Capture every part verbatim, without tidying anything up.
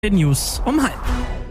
News um halb.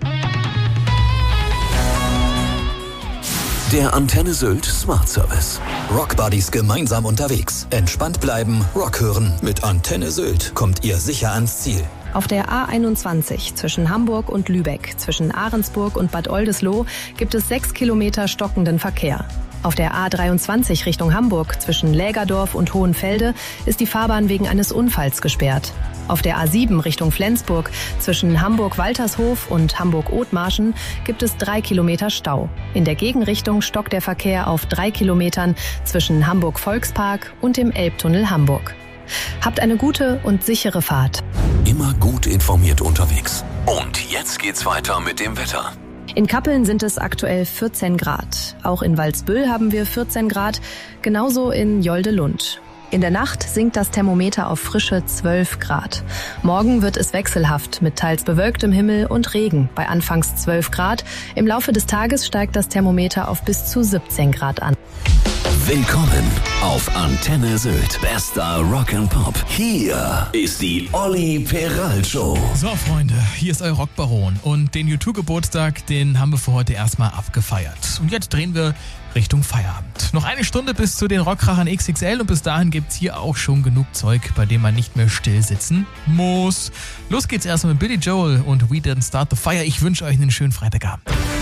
Der Antenne Sylt Smart Service. Rockbuddies gemeinsam unterwegs. Entspannt bleiben, Rock hören. Mit Antenne Sylt kommt ihr sicher ans Ziel. Auf der A einundzwanzig zwischen Hamburg und Lübeck, zwischen Ahrensburg und Bad Oldesloe gibt es sechs Kilometer stockenden Verkehr. Auf der A dreiundzwanzig Richtung Hamburg zwischen Lägerdorf und Hohenfelde ist die Fahrbahn wegen eines Unfalls gesperrt. Auf der A sieben Richtung Flensburg zwischen Hamburg-Waltershof und Hamburg-Othmarschen gibt es drei Kilometer Stau. In der Gegenrichtung stockt der Verkehr auf drei Kilometern zwischen Hamburg-Volkspark und dem Elbtunnel Hamburg. Habt eine gute und sichere Fahrt. Immer gut informiert unterwegs. Und jetzt geht's weiter mit dem Wetter. In Kappeln sind es aktuell vierzehn Grad. Auch in Walsbüll haben wir vierzehn Grad, genauso in Joldelund. In der Nacht sinkt das Thermometer auf frische zwölf Grad. Morgen wird es wechselhaft mit teils bewölktem Himmel und Regen bei anfangs zwölf Grad. Im Laufe des Tages steigt das Thermometer auf bis zu siebzehn Grad an. Willkommen auf Antenne Sylt. Bester Rock and Pop. Hier ist die Olli Peral Show. So, Freunde, hier ist euer Rockbaron. Und den U zwei Geburtstag, den haben wir für heute erstmal abgefeiert. Und jetzt drehen wir Richtung Feierabend. Noch eine Stunde bis zu den Rockkrachern X X L und bis dahin gibt's hier auch schon genug Zeug, bei dem man nicht mehr still sitzen muss. Los geht's erstmal mit Billy Joel und We Didn't Start the Fire. Ich wünsche euch einen schönen Freitagabend.